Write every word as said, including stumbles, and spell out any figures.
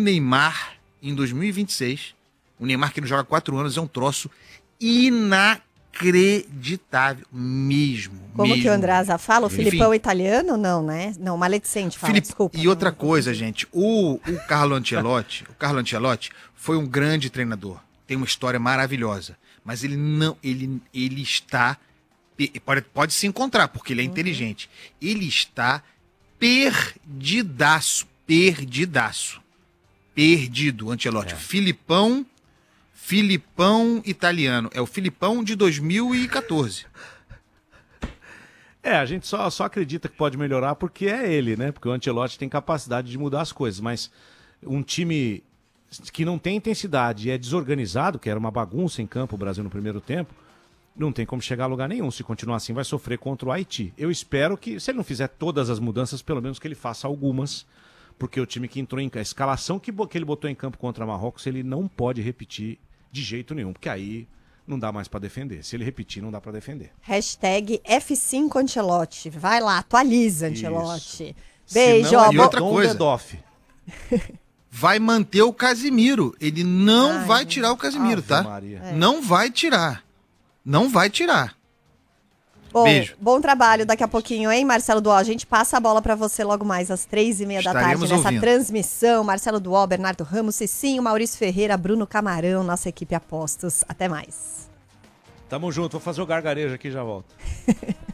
Neymar em dois mil e vinte e seis, o Neymar que não joga há quatro anos, é um troço inacreditável mesmo. Como mesmo. que o Andreasa fala? O Enfim, Filipão italiano? Não, né? Não, Maledicente fala, Filip... desculpa. E outra coisa, gente, o, o Carlo Ancelotti, o Carlo Ancelotti foi um grande treinador, tem uma história maravilhosa, mas ele não, ele, ele está, pode, pode se encontrar, porque ele é uhum. inteligente, ele está perdidaço, perdidaço, perdido, Ancelotti. É. Filipão, Filipão italiano, é o Filipão de dois mil e quatorze. É, a gente só, só acredita que pode melhorar porque é ele, né? Porque o Ancelotti tem capacidade de mudar as coisas, mas um time que não tem intensidade e é desorganizado, que era uma bagunça em campo o Brasil no primeiro tempo, não tem como chegar a lugar nenhum. Se continuar assim, vai sofrer contra o Haiti. Eu espero que, se ele não fizer todas as mudanças, pelo menos que ele faça algumas, porque o time que entrou em... A escalação que, que ele botou em campo contra Marrocos, ele não pode repetir de jeito nenhum, porque aí não dá mais pra defender. Se ele repetir, não dá pra defender. Hashtag F cinco Ancelotti. Vai lá, atualiza, Ancelotti. Isso. Beijo. Senão, ó, e outra coisa, Doff. vai manter o Casimiro. Ele não Ai, vai tirar o Casimiro, tá? É. Não vai tirar. Não vai tirar. Bom, Beijo. Bom trabalho daqui a pouquinho, hein, Marcelo Duó? A gente passa a bola pra você logo mais às três e meia da tarde nessa ouvindo. transmissão. Marcelo Duó, Bernardo Ramos, Cicinho, Maurício Ferreira, Bruno Camarão, nossa equipe Apostos. Até mais. Tamo junto, vou fazer o gargarejo aqui e já volto.